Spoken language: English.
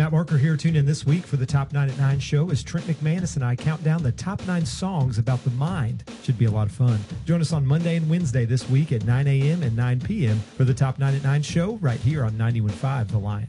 Matt Marker here. Tune in this week for the Top 9 at 9 show as Trent McManus and I count down the top 9 songs about the mind. Should be a lot of fun. Join us on Monday and Wednesday this week at 9 a.m. and 9 p.m. for the Top 9 at 9 show right here on 91.5 The Lion.